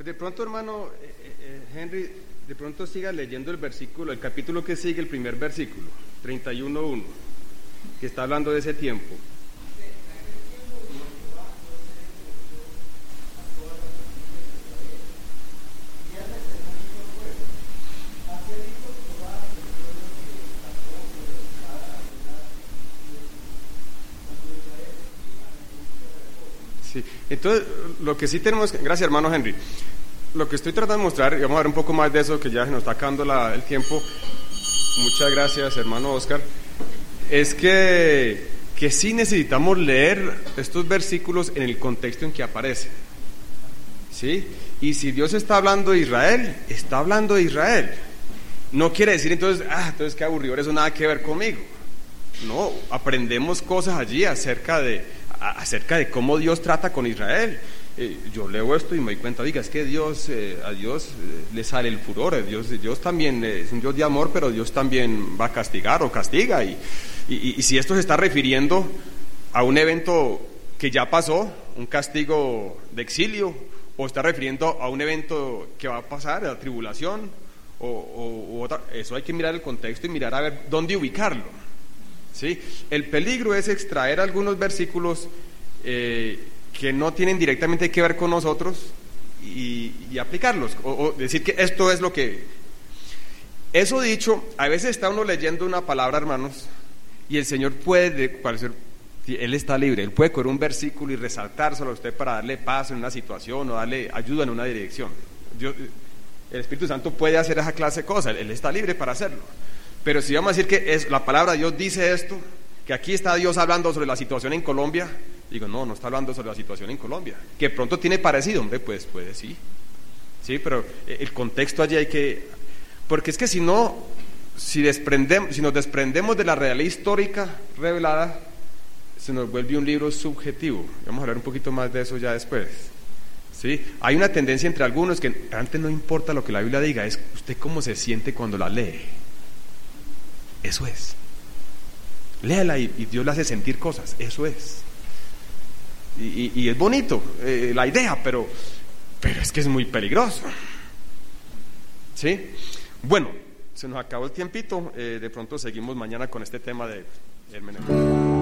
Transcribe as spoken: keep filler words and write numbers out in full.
De pronto, hermano eh, eh, Henry, de pronto siga leyendo el versículo, el capítulo que sigue, el primer versículo, treinta y uno uno, que está hablando de ese tiempo. Sí. Entonces, lo que sí tenemos, gracias hermano Henry, lo que estoy tratando de mostrar, y vamos a ver un poco más de eso, que ya se nos está acabando la, el tiempo, muchas gracias hermano Oscar, es que, que sí necesitamos leer estos versículos en el contexto en que aparecen, ¿sí? Y si Dios está hablando de Israel, está hablando de Israel, no quiere decir entonces, ah, entonces qué aburrido, eso nada que ver conmigo, no, aprendemos cosas allí acerca de acerca de cómo Dios trata con Israel. Eh, yo leo esto y me doy cuenta, diga, es que Dios, eh, a Dios eh, le sale el furor, Dios, Dios también eh, es un Dios de amor, pero Dios también va a castigar o castiga, y, y, y si esto se está refiriendo a un evento que ya pasó, un castigo de exilio, o está refiriendo a un evento que va a pasar, la tribulación, o, o, o otra, eso hay que mirar el contexto y mirar a ver dónde ubicarlo. ¿Sí? El peligro es extraer algunos versículos eh, que no tienen directamente que ver con nosotros y, y aplicarlos, o, o decir que esto es lo que... Eso dicho, a veces está uno leyendo una palabra, hermanos, y el Señor puede, parecer, Él está libre, Él puede coger un versículo y resaltárselo a usted para darle paz en una situación o darle ayuda en una dirección. Dios, el Espíritu Santo puede hacer esa clase de cosas, Él está libre para hacerlo. Pero si vamos a decir que es, la palabra de Dios dice esto, que aquí está Dios hablando sobre la situación en Colombia, digo, no, no está hablando sobre la situación en Colombia, que pronto tiene parecido, hombre, pues puede sí, sí, pero el contexto allí hay que, porque es que si no, si, desprendemos, si nos desprendemos de la realidad histórica revelada, se nos vuelve un libro subjetivo. Vamos a hablar un poquito más de eso ya después. ¿Sí? Hay una tendencia entre algunos que antes no importa lo que la Biblia diga, es usted cómo se siente cuando la lee. Eso es. Léala y, y Dios le hace sentir cosas, eso es. Y, y, y es bonito eh, la idea, pero, pero es que es muy peligroso. ¿Sí? Bueno, se nos acabó el tiempito, eh, de pronto seguimos mañana con este tema de hermenéutica.